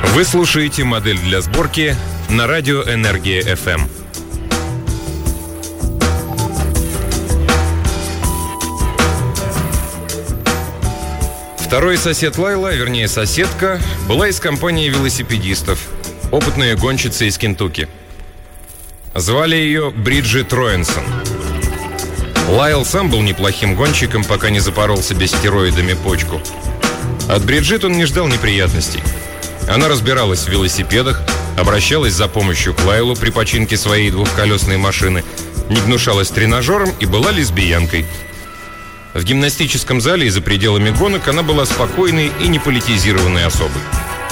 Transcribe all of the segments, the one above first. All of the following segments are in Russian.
Вы слушаете «Модель для сборки» на радио «Энергия FM». Второй сосед Лайла, вернее соседка, была из компании велосипедистов, опытная гонщица из Кентукки. Звали ее Бриджит Роэнсон. Лайл сам был неплохим гонщиком, пока не запорол себе стероидами почку. От Бриджит он не ждал неприятностей. Она разбиралась в велосипедах, обращалась за помощью к Лайлу при починке своей двухколесной машины, не гнушалась тренажером и была лесбиянкой. В гимнастическом зале и за пределами гонок она была спокойной и неполитизированной особой.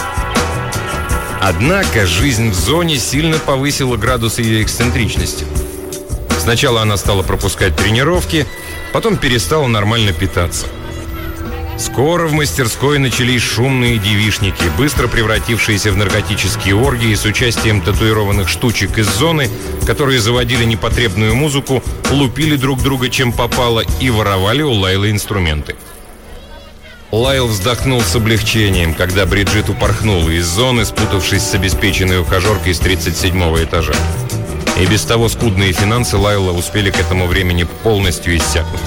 Однако жизнь в зоне сильно повысила градус ее эксцентричности. Сначала она стала пропускать тренировки, потом перестала нормально питаться. Скоро в мастерской начались шумные девичники, быстро превратившиеся в наркотические оргии с участием татуированных штучек из зоны, которые заводили непотребную музыку, лупили друг друга чем попало и воровали у Лайлы инструменты. Лайл вздохнул с облегчением, когда Бриджит упорхнула из зоны, спутавшись с обеспеченной ухажеркой с 37-го этажа. И без того скудные финансы Лайла успели к этому времени полностью иссякнуть.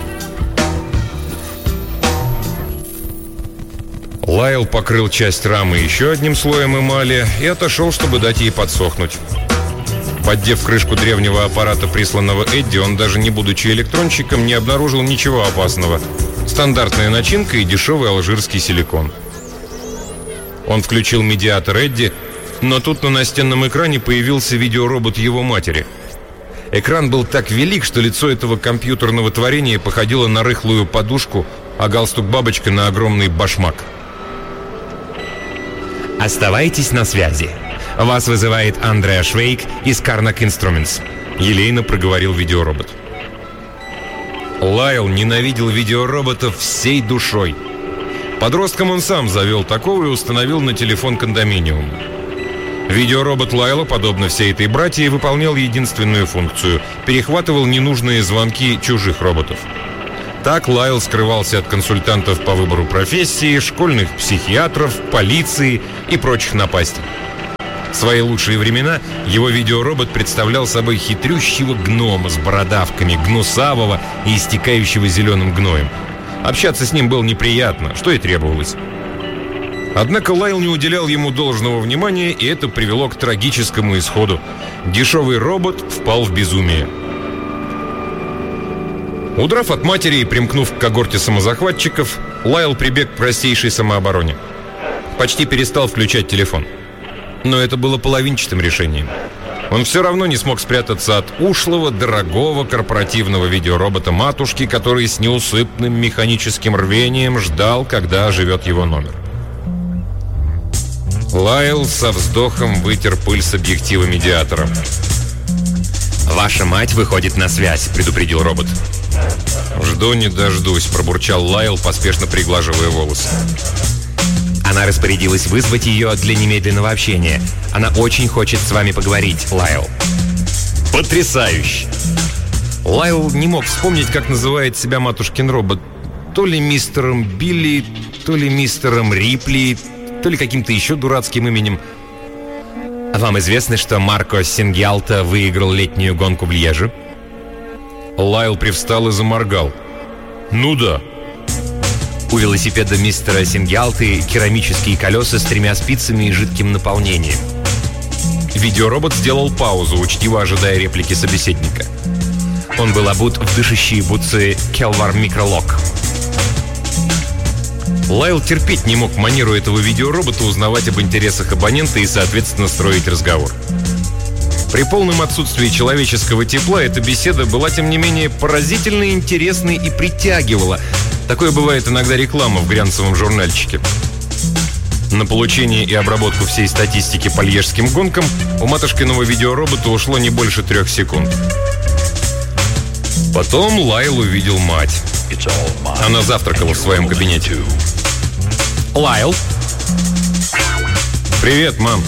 Лайл покрыл часть рамы еще одним слоем эмали и отошел, чтобы дать ей подсохнуть. Поддев крышку древнего аппарата, присланного Эдди, он, даже не будучи электронщиком, не обнаружил ничего опасного. Стандартная начинка и дешевый алжирский силикон. Он включил медиатор Эдди, но тут на настенном экране появился видеоробот его матери. Экран был так велик, что лицо этого компьютерного творения походило на рыхлую подушку, а галстук-бабочка на огромный башмак. «Оставайтесь на связи. Вас вызывает Андреа Швейк из Карнак Инструментс», — елейно проговорил видеоробот. Лайл ненавидел видеороботов всей душой. Подростком он сам завел такого и установил на телефон кондоминиума. Видеоробот Лайла, подобно всей этой братье, выполнял единственную функцию – перехватывал ненужные звонки чужих роботов. Так Лайл скрывался от консультантов по выбору профессии, школьных психиатров, полиции и прочих напастей. В свои лучшие времена его видеоробот представлял собой хитрющего гнома с бородавками, гнусавого и истекающего зеленым гноем. Общаться с ним было неприятно, что и требовалось. Однако Лайл не уделял ему должного внимания, и это привело к трагическому исходу. Дешевый робот впал в безумие. Удрав от матери и примкнув к когорте самозахватчиков, Лайл прибег к простейшей самообороне. Почти перестал включать телефон. Но это было половинчатым решением. Он все равно не смог спрятаться от ушлого, дорогого корпоративного видеоробота матушки, который с неусыпным механическим рвением ждал, когда оживет его номер. Лайл со вздохом вытер пыль с объектива медиатора. «Ваша мать выходит на связь», — предупредил робот. «Жду не дождусь», — пробурчал Лайл, поспешно приглаживая волосы. «Она распорядилась вызвать ее для немедленного общения. Она очень хочет с вами поговорить, Лайл». «Потрясающе!» Лайл не мог вспомнить, как называет себя матушкин робот. То ли мистером Билли, то ли мистером Рипли, то ли каким-то еще дурацким именем. «Вам известно, что Марко Сингьялта выиграл летнюю гонку в Льеже?» Лайл привстал и заморгал. «Ну да». У велосипеда мистера Сингьялты керамические колеса с 3 спицами и жидким наполнением. Видеоробот сделал паузу, учтиво ожидая реплики собеседника. Он был обут в дышащие бутсы Kelvar Microlock. Лайл терпеть не мог манеру этого видеоробота узнавать об интересах абонента и, соответственно, строить разговор. При полном отсутствии человеческого тепла эта беседа была, тем не менее, поразительно интересной и притягивала. Такое бывает иногда реклама в глянцевом журнальчике. На получение и обработку всей статистики по льежским гонкам у матушкиного видеоробота ушло не больше 3 секунд. Потом Лайл увидел мать. Она завтракала в своем кабинете. «Лайл?» «Привет, мам».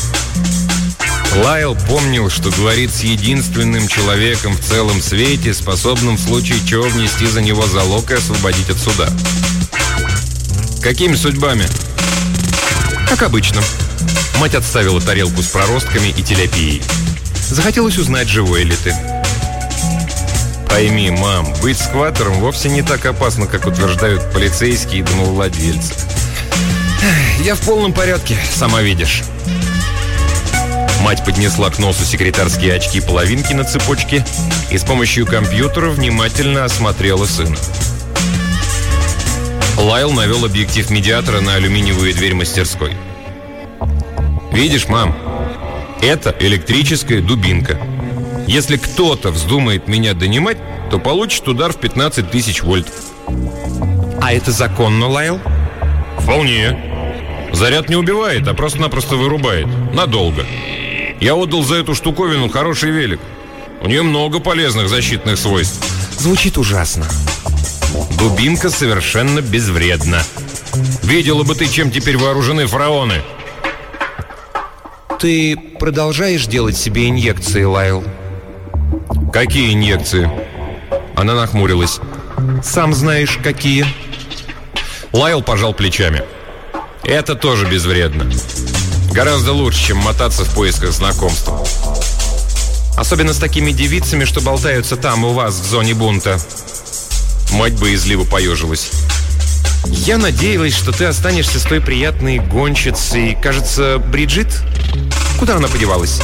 Лайл помнил, что говорит с единственным человеком в целом свете, способным в случае чего внести за него залог и освободить от суда. «Какими судьбами?» «Как обычно. Мать отставила тарелку с проростками и тиляпией. Захотелось узнать, живой ли ты. Пойми, мам, быть скваттером вовсе не так опасно, как утверждают полицейские и домовладельцы. Я в полном порядке, сама видишь. Мать поднесла к носу секретарские очки-половинки на цепочке и с помощью компьютера внимательно осмотрела сына. Лайл навел объектив медиатора на алюминиевую дверь мастерской. «Видишь, мам, это электрическая дубинка. Если кто-то вздумает меня донимать, то получит удар в 15 тысяч вольт». А это законно, Лайл? «Вполне. Заряд не убивает, а просто-напросто вырубает. Надолго. Я отдал за эту штуковину хороший велик. У нее много полезных защитных свойств». Звучит ужасно. Дубинка совершенно безвредна. Видела бы ты, чем теперь вооружены фараоны. Ты продолжаешь делать себе инъекции, Лайл? Какие инъекции? Она нахмурилась. Сам знаешь, какие. Лайл пожал плечами. Это тоже безвредно. Гораздо лучше, чем мотаться в поисках знакомства. Особенно с такими девицами, что болтаются там у вас в зоне бунта. Мать боязливо поежилась. Я надеялась, что ты останешься с той приятной гонщицей, кажется, Бриджит? Куда она подевалась?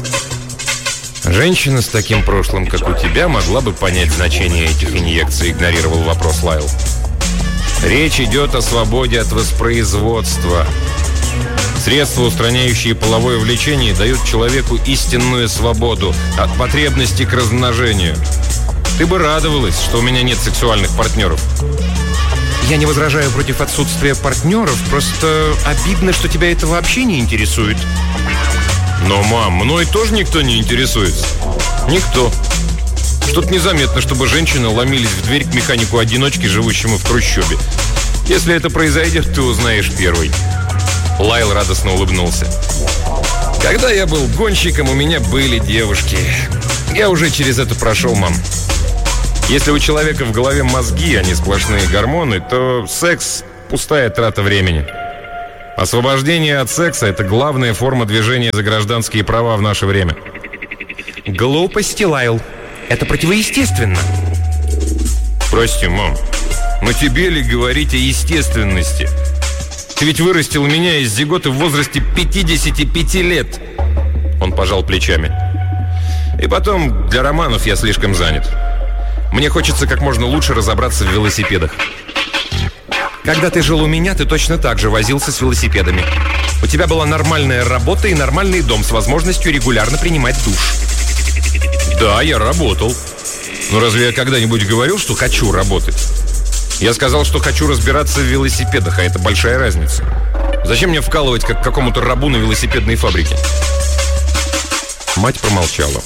Женщина с таким прошлым, как у тебя, могла бы понять значение этих инъекций, игнорировал вопрос Лайл. Речь идет о свободе от воспроизводства. Средства, устраняющие половое влечение, дают человеку истинную свободу от потребности к размножению. Ты бы радовалась, что у меня нет сексуальных партнеров. Я не возражаю против отсутствия партнеров, просто обидно, что тебя это вообще не интересует. Но, мам, мной тоже никто не интересуется. Никто. Что-то незаметно, чтобы женщины ломились в дверь к механику-одиночке, живущему в трущобе. Если это произойдет, ты узнаешь первый. Лайл радостно улыбнулся. Когда я был гонщиком, у меня были девушки. Я уже через это прошел, мам. Если у человека в голове мозги, а не сплошные гормоны, то секс – пустая трата времени. Освобождение от секса – это главная форма движения за гражданские права в наше время. Глупости, Лайл. Это противоестественно. Прости, мам, но тебе ли говорить о естественности? Ты ведь вырастил меня из зиготы в возрасте 55 лет. Он пожал плечами. И потом, для романов я слишком занят. Мне хочется как можно лучше разобраться в велосипедах. Когда ты жил у меня, ты точно так же возился с велосипедами. У тебя была нормальная работа и нормальный дом с возможностью регулярно принимать душ. Да, я работал. Но разве я когда-нибудь говорил, что хочу работать? Я сказал, что хочу разбираться в велосипедах, а это большая разница. Зачем мне вкалывать, как какому-то рабу на велосипедной фабрике? Мать промолчала.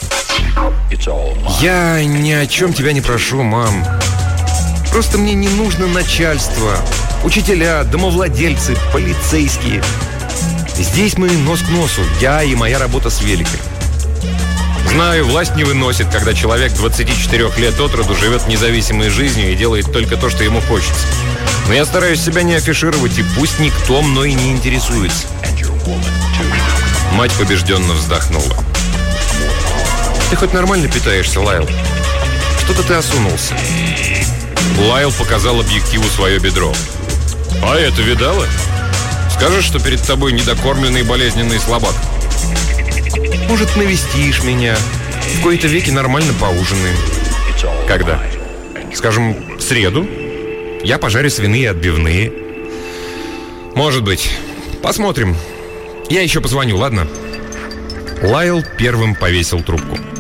Я ни о чем тебя не прошу, мам. Просто мне не нужно начальство. Учителя, домовладельцы, полицейские. Здесь мы нос к носу, я и моя работа с великой. Знаю, власть не выносит, когда человек 24 лет от роду живет независимой жизнью и делает только то, что ему хочется. Но я стараюсь себя не афишировать, и пусть никто мной не интересуется. Мать побежденно вздохнула. Ты хоть нормально питаешься, Лайл? Что-то ты осунулся. Лайл показал объективу свое бедро. А это видала? Скажешь, что перед тобой недокормленный болезненный слабак? Может, навестишь меня? В кои-то веки нормально поужинаем. Когда? Скажем, в среду. Я пожарю свиные отбивные. Может быть. Посмотрим. Я еще позвоню, ладно? Лайл первым повесил трубку.